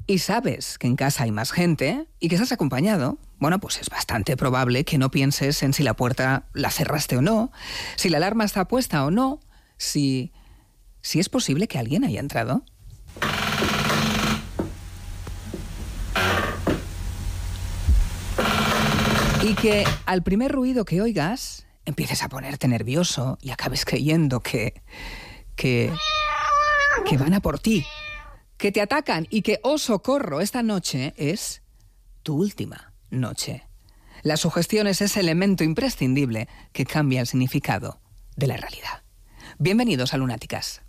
y sabes que en casa hay más gente y que estás acompañado, bueno, pues es bastante probable que no pienses en si la puerta la cerraste o no, si la alarma está puesta o no, si es posible que alguien haya entrado. Y que al primer ruido que oigas empieces a ponerte nervioso y acabes creyendo que van a por ti, que te atacan y que, oh socorro, esta noche es tu última noche. La sugestión es ese elemento imprescindible que cambia el significado de la realidad. Bienvenidos a Lunáticas.